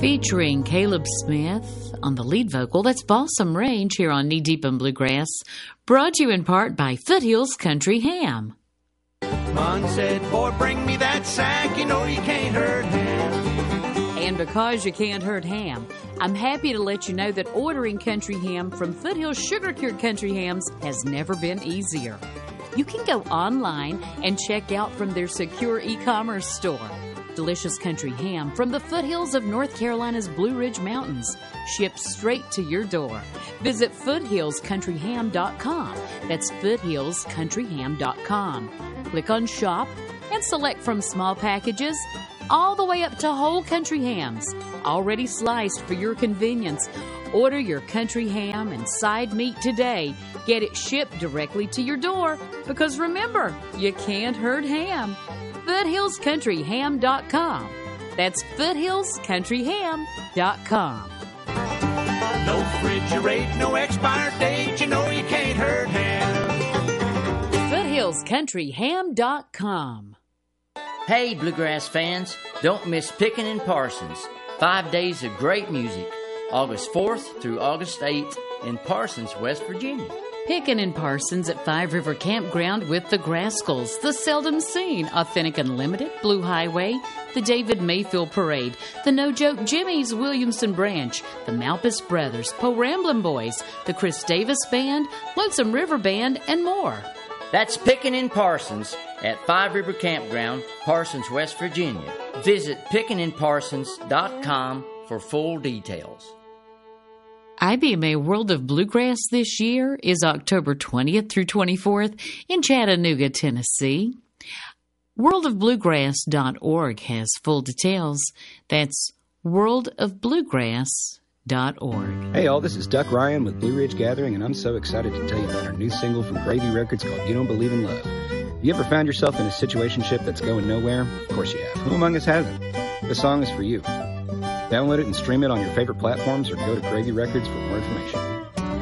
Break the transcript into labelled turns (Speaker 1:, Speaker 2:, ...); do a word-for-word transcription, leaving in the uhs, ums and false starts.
Speaker 1: Featuring Caleb Smith on the lead vocal, that's Balsam Range here on Knee Deep in Bluegrass, brought to you in part by Foothills Country Ham.
Speaker 2: Mom said, boy, bring me that sack, you know you can't hurt ham.
Speaker 1: And because you can't hurt ham, I'm happy to let you know that ordering country ham from Foothills Sugar-Cured Country Hams has never been easier. You can go online and check out from their secure e-commerce store. Delicious country ham from the foothills of North Carolina's Blue Ridge Mountains, shipped straight to your door. Visit foothills country ham dot com. That's foothills country ham dot com. Click on Shop and select from small packages all the way up to whole country hams, already sliced for your convenience. Order your country ham and side meat today. Get it shipped directly to your door because remember, you can't hurt ham. foothills country ham dot com. That's foothills country ham dot com.
Speaker 2: No refrigerate, no expired date, you know you can't hurt ham.
Speaker 1: foothills country ham dot com.
Speaker 3: Hey, Bluegrass fans, don't miss Pickin' and Parsons. Five days of great music, August fourth through August eighth in Parsons, West Virginia.
Speaker 1: Pickin' and Parsons at Five River Campground with the Grascals, The Seldom Seen, Authentic Unlimited, Blue Highway, the David Mayfield Parade, the No Joke Jimmys, Williamson Branch, the Malpas Brothers, Po Ramblin' Boys, the Chris Davis Band, Lonesome River Band, and more.
Speaker 3: That's Pickin' and Parsons at Five River Campground, Parsons, West Virginia. Visit pickin and parsons dot com for full details.
Speaker 1: I B M A World of Bluegrass this year is October twentieth through twenty-fourth in Chattanooga, Tennessee. world of bluegrass dot org has full details. That's world of bluegrass dot org.
Speaker 4: Hey all, this is Duck Ryan with Blue Ridge Gathering, and I'm so excited to tell you about our new single from Gravy Records called You Don't Believe in Love. You ever found yourself in a situationship that's going nowhere? Of course you have. Who among us hasn't? The song is for you. Download it and stream it on your favorite platforms or go to Gravy Records for more information.